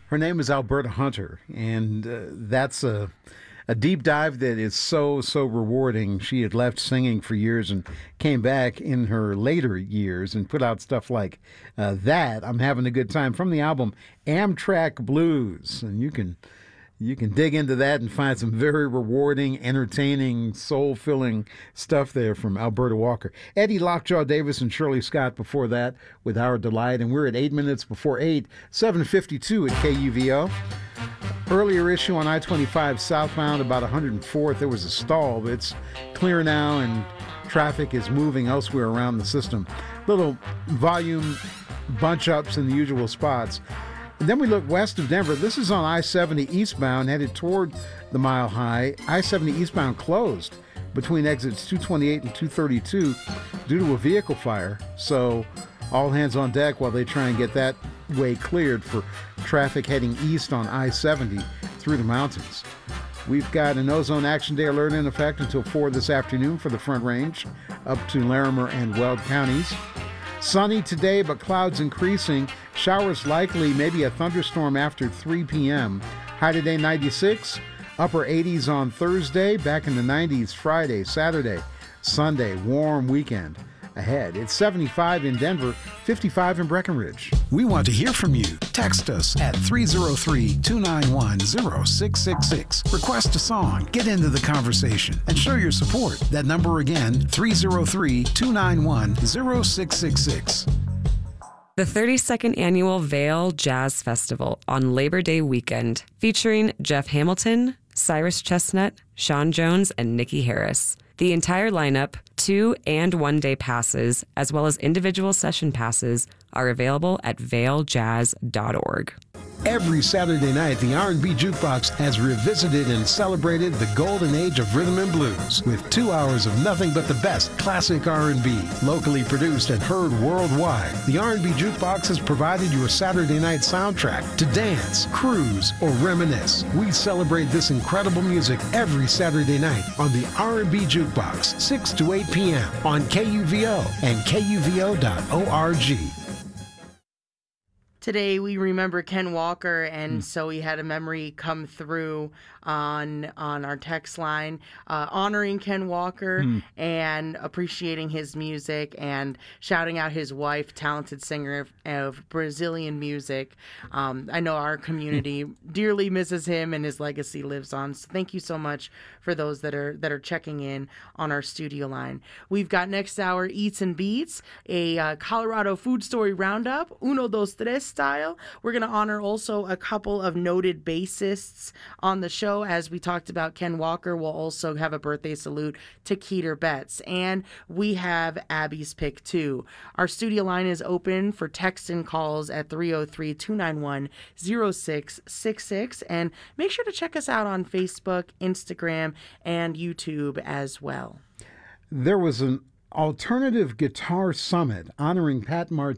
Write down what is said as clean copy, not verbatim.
Her name is Alberta Hunter, and that's a deep dive that is so rewarding. She had left singing for years and came back in her later years and put out stuff like that. I'm having a good time from the album Amtrak Blues, and you can dig into that and find some very rewarding, entertaining, soul-filling stuff there from Alberta Walker. Eddie Lockjaw Davis and Shirley Scott before that with Our Delight, and we're at 8 minutes before 8, 7:52 at KUVO. Earlier issue on I-25 southbound, about 104th, there was a stall, but it's clear now and traffic is moving elsewhere around the system. Little volume bunch-ups in the usual spots. And then we look west of Denver. This is on I-70 eastbound, headed toward the Mile High. I-70 eastbound closed between exits 228 and 232 due to a vehicle fire. So all hands on deck while they try and get that way cleared for traffic heading east on I-70 through the mountains. We've got an ozone action day alert in effect until 4 this afternoon for the Front Range up to Larimer and Weld counties. Sunny today, but clouds increasing. Showers likely, maybe a thunderstorm after 3 p.m. High today 96, upper 80s on Thursday, back in the 90s Friday, Saturday, Sunday. Warm weekend ahead. It's 75 in Denver, 55 in Breckenridge. We want to hear from you. Text us at 303-291-0666. Request a song, get into the conversation, and show your support. That number again, 303-291-0666. The 32nd Annual Vail Jazz Festival on Labor Day weekend, featuring Jeff Hamilton, Cyrus Chestnut, Sean Jones, and Nikki Harris. The entire lineup, 2- and 1-day passes, as well as individual session passes, are available at vailjazz.org. Every Saturday night, the R&B Jukebox has revisited and celebrated the golden age of rhythm and blues with 2 hours of nothing but the best classic R&B, locally produced and heard worldwide. The R&B Jukebox has provided your Saturday night soundtrack to dance, cruise, or reminisce. We celebrate this incredible music every Saturday night on the R&B Jukebox, 6 to 8 p.m. on KUVO and KUVO.org. Today we remember Ken Walker, and so we had a memory come through on our text line, honoring Ken Walker and appreciating his music and shouting out his wife, talented singer of Brazilian music. I know our community dearly misses him, and his legacy lives on. So thank you so much for those that are checking in on our studio line. We've got next hour Eats and Beats, a Colorado food story roundup, uno, dos, tres style. We're going to honor also a couple of noted bassists on the show. As we talked about Ken Walker, we'll also have a birthday salute to Keeter Betts. And we have Abby's Pick too. Our studio line is open for text and calls at 303-291-0666. And make sure to check us out on Facebook, Instagram, and YouTube as well. There was an alternative guitar summit honoring Pat Martell